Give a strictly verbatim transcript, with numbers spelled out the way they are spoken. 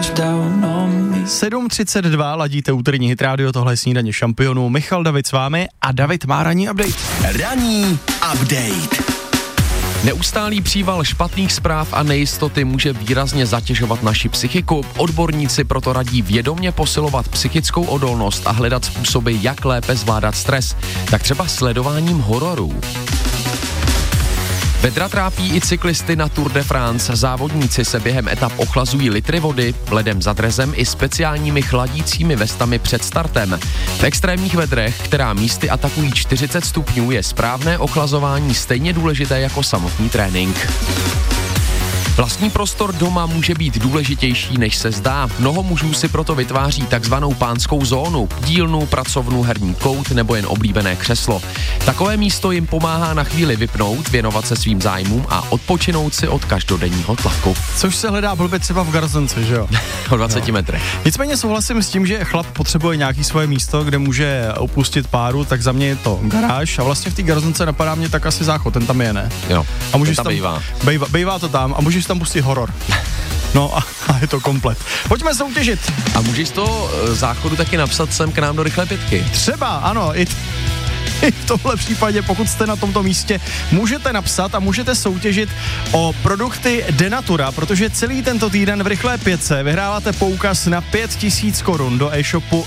sedm třicet dva, ladíte úterní hit rádio, tohle je Snídaně šampionů. Michal David s vámi a David má ranní update. Ranní update. Neustálý příval špatných zpráv a nejistoty může výrazně zatěžovat naši psychiku. Odborníci proto radí vědomě posilovat psychickou odolnost a hledat způsoby, jak lépe zvládat stres. Tak třeba sledováním hororů. Vedra trápí i cyklisty na Tour de France. Závodníci se během etap ochlazují litry vody, ledem za drezem i speciálními chladícími vestami před startem. V extrémních vedrech, která místy atakují čtyřicet stupňů, je správné ochlazování stejně důležité jako samotný trénink. Vlastní prostor doma může být důležitější, než se zdá. Mnoho mužů si proto vytváří takzvanou pánskou zónu, dílnu, pracovnu, herní kout nebo jen oblíbené křeslo. Takové místo jim pomáhá na chvíli vypnout, věnovat se svým zájmům a odpočinout si od každodenního tlaku. Což se hledá blbě třeba v garzonce, že jo? O dvaceti metrech. Nicméně souhlasím s tím, že chlap potřebuje nějaký svoje místo, kde může opustit páru, tak za mě je to garáž a vlastně v té garzonce napadá mě tak asi záchod, ten tam je, ne? Jo, a můžeš tam tam bejvá. Bejvá, bejvá to tam a můžeš tam pustit horor. No a, a je to komplet. Pojďme soutěžit. A můžeš to záchodu taky napsat sem k nám do Rychlé pětky. Třeba, ano, i, t- i v tomhle případě, pokud jste na tomto místě, můžete napsat a můžete soutěžit o produkty Denatura, protože celý tento týden v Rychlé pětce vyhráváte poukaz na pět tisíc korun do e-shopu